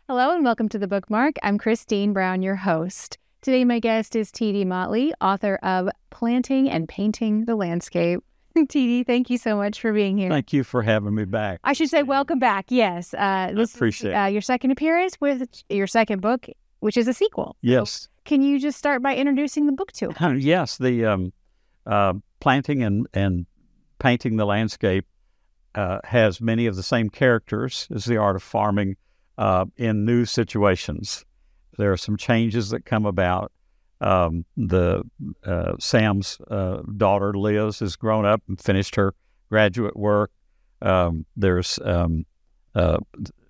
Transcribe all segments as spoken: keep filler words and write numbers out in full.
Hello and welcome to The Bookmark. I'm Christine Brown, your host. Today my guest is T D Motley, author of Planting and Painting the Landscape. T D, thank you so much for being here. Thank you for having me back. I should say welcome back, yes. Uh, this I appreciate is uh, your second appearance with your second book, which is a sequel. Yes. So can you just start by introducing the book to us? Yes, the um, uh, Planting and, and Painting the Landscape uh, has many of the same characters as The Art of Farming uh, in new situations. There are some changes that come about. Um, the uh, Sam's uh, daughter, Liz, has grown up and finished her graduate work. Um, there's um, uh,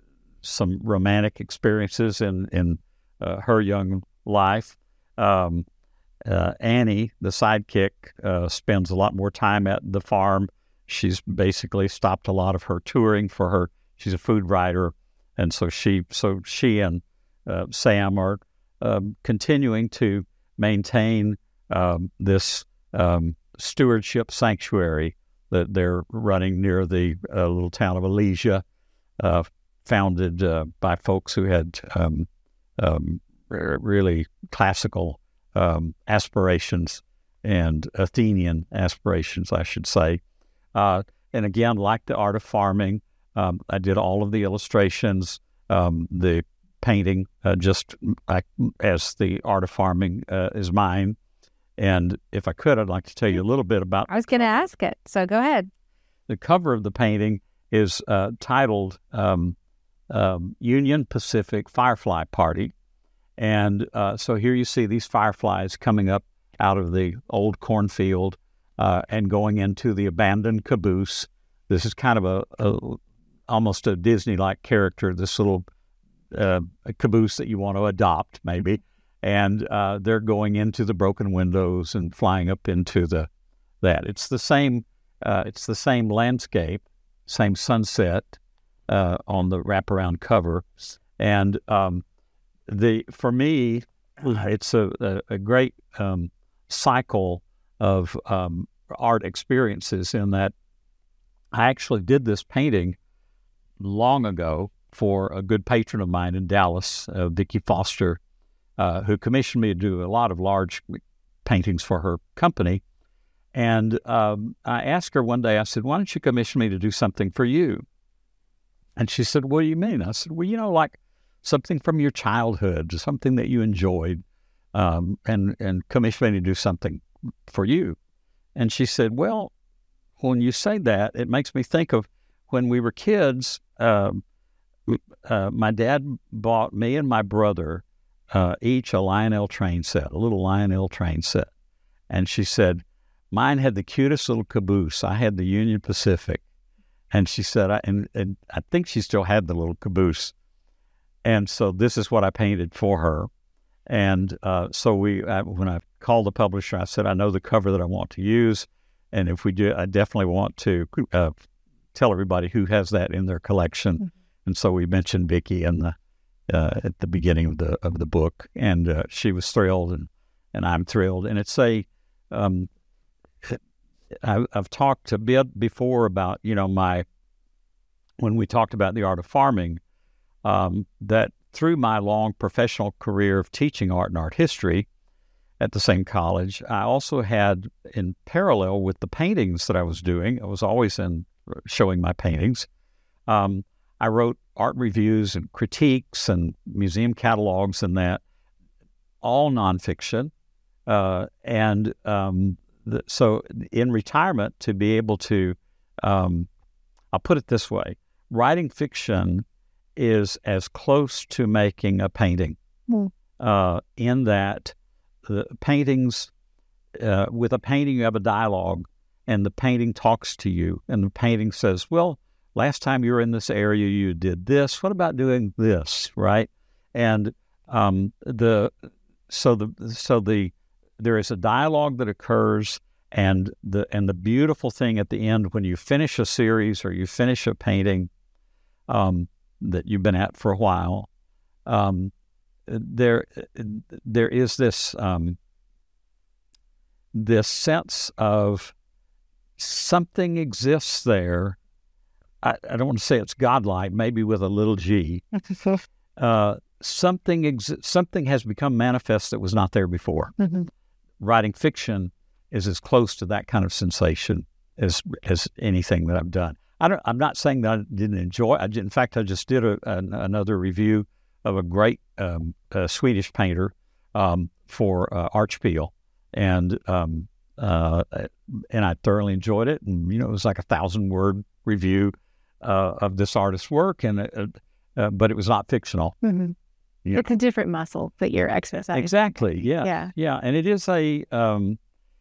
some romantic experiences in, in uh, her young life. Um, uh, Annie, the sidekick, uh, spends a lot more time at the farm. She's basically stopped a lot of her touring for her. She's a food writer, and so she so she and uh, Sam are um, continuing to maintain um, this um, stewardship sanctuary that they're running near the uh, little town of Elysia, uh, founded uh, by folks who had um, um, really classical um, aspirations and Athenian aspirations, I should say. Uh, and again, like The Art of Farming, um, I did all of the illustrations, um, the painting, uh, just like, as The Art of Farming uh, is mine. And if I could, I'd like to tell you a little bit about... I was going to ask it, so go ahead. The cover of the painting is uh, titled um, um, Union Pacific Firefly Party. And uh, so here you see these fireflies coming up out of the old cornfield uh, and going into the abandoned caboose. This is kind of a, a almost a Disney-like character, this little uh, caboose that you want to adopt, maybe. And uh, they're going into the broken windows and flying up into the that. It's the same. Uh, it's the same landscape, same sunset uh, on the wraparound cover, and um, the for me, it's a a, a great um, cycle of um, art experiences. In that, I actually did this painting long ago for a good patron of mine in Dallas, uh, Vicki Foster, uh, who commissioned me to do a lot of large paintings for her company. And um, I asked her one day, I said, why don't you commission me to do something for you? And she said, what do you mean? I said, well, you know, like something from your childhood, something that you enjoyed, um, and, and commission me to do something for you. And she said, well, when you say that, it makes me think of when we were kids. Um, uh, my dad bought me and my brother uh, each a Lionel train set, a little Lionel train set. And she said, mine had the cutest little caboose. I had the Union Pacific. And she said, I, and, and I think she still had the little caboose. And so this is what I painted for her. And uh, so we, I, when I called the publisher, I said, I know the cover that I want to use. And if we do, I definitely want to uh, tell everybody who has that in their collection. Mm-hmm. And so we mentioned Vicki in the, uh, at the beginning of the of the book. And uh, she was thrilled, and, and I'm thrilled. And it's a, um, I, I've talked a bit before about, you know, my, when we talked about The Art of Farming, um, that through my long professional career of teaching art and art history at the same college, I also had, in parallel with the paintings that I was doing, I was always in showing my paintings, um, I wrote art reviews and critiques and museum catalogs and that, all nonfiction. Uh, and um, the, so in retirement, to be able to, um, I'll put it this way, writing fiction is as close to making a painting mm. uh, in that the paintings, uh, with a painting you have a dialogue, and the painting talks to you, and the painting says, well, last time you were in this area, you did this. What about doing this, right? And um, the so the so the there is a dialogue that occurs, and the and the beautiful thing at the end when you finish a series or you finish a painting um, that you've been at for a while, um, there there is this um, this sense of something exists there. I, I don't want to say it's godlike, maybe with a little g, uh, something ex- something has become manifest that was not there before. Mm-hmm. Writing fiction is as close to that kind of sensation as as anything that I've done. I don't, I'm not saying that I didn't enjoy. I did, in fact, I just did a, an, another review of a great um, uh, Swedish painter um, for uh, Archpeel, and um, uh, and I thoroughly enjoyed it. And you know, it was like a thousand word review uh, of this artist's work, and uh, uh, but it was not fictional. Mm-hmm. Yeah. It's a different muscle that you're exercising. Exactly. Yeah. Yeah. Yeah. And it is a um,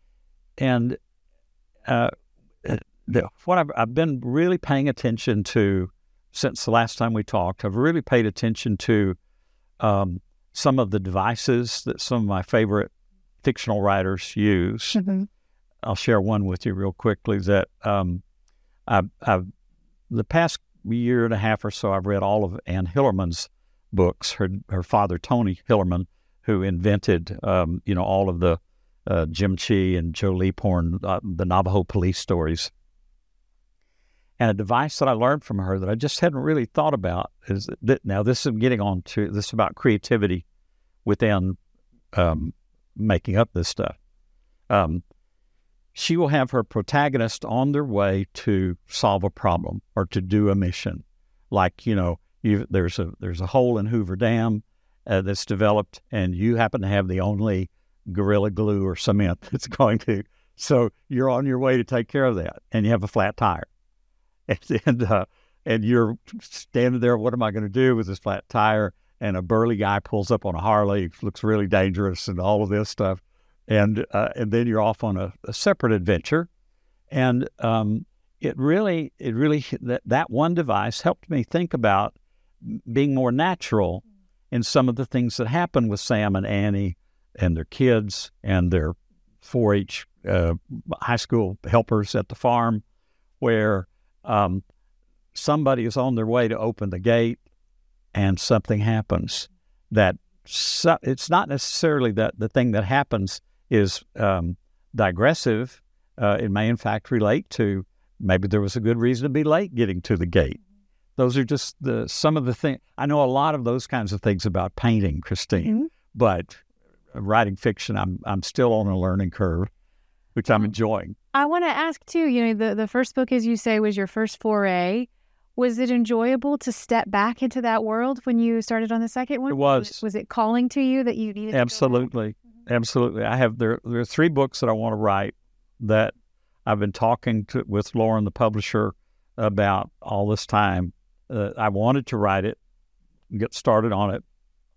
and uh, the, what I've, I've been really paying attention to since the last time we talked. I've really paid attention to um, some of the devices that some of my favorite fictional writers use. Mm-hmm. I'll share one with you real quickly. That um, I've, I've the past year and a half or so, I've read all of Anne Hillerman's books. Her her father, Tony Hillerman, who invented um, you know all of the uh, Jim Chee and Joe Leaphorn, uh, the Navajo police stories. And a device that I learned from her that I just hadn't really thought about is that now this is getting on to this is about creativity within um, making up this stuff. Um, she will have her protagonist on their way to solve a problem or to do a mission. Like, you know, you, there's a there's a hole in Hoover Dam uh, that's developed, and you happen to have the only Gorilla Glue or cement that's going to. So you're on your way to take care of that, and you have a flat tire. And and, uh, and you're standing there, what am I going to do with this flat tire? And a burly guy pulls up on a Harley, looks really dangerous and all of this stuff. And uh, and then you're off on a, a separate adventure. And um, it really, it really, that, that one device helped me think about being more natural in some of the things that happen with Sam and Annie and their kids and their four H uh, high school helpers at the farm, where Um, somebody is on their way to open the gate and something happens that so, it's not necessarily that the thing that happens is um, digressive. Uh, it may in fact relate to maybe there was a good reason to be late getting to the gate. Those are just the some of the things. I know a lot of those kinds of things about painting, Christine, mm-hmm. but writing fiction, I'm I'm still on a learning curve, which I'm enjoying. I want to ask, too, you know, the, the first book, as you say, was your first foray. Was it enjoyable to step back into that world when you started on the second one? It was. Was, was it calling to you that you needed Absolutely. to go back? Absolutely. I have, there, there are three books that I want to write that I've been talking to, with Lauren, the publisher, about all this time. Uh, I wanted to write it, get started on it.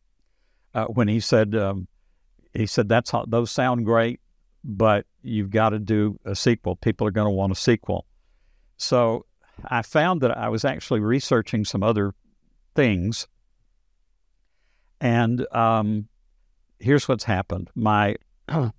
Uh, when he said, um, he said, that's how, those sound great, but you've got to do a sequel. People are going to want a sequel. So I found that I was actually researching some other things. And um, here's what's happened. My